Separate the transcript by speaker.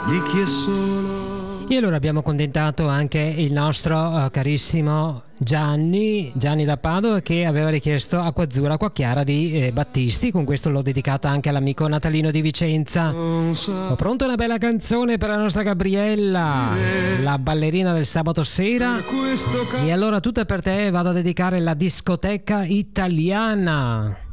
Speaker 1: di chi è solo.
Speaker 2: E allora abbiamo accontentato anche il nostro carissimo Gianni da Padova, che aveva richiesto Acqua Azzurra, Acqua Chiara di Battisti. Con questo l'ho dedicata anche all'amico Natalino di Vicenza. Ho pronto una bella canzone per la nostra Gabriella, la ballerina del sabato sera. E allora tutta per te vado a dedicare la discoteca italiana.